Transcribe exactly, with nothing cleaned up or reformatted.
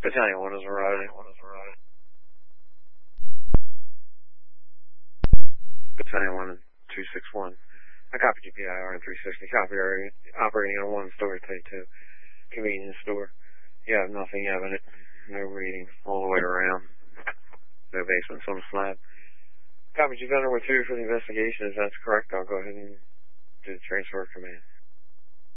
Battalion one is arriving. One is arriving. Battalion one two six one. I copy G P I R three sixty. Copy operating on one store, take two. Convenience store. You have nothing evident. No reading all the way around. No basements on the slab. Copy G P I number two for the investigation. If that's correct, I'll go ahead and do the transfer of command.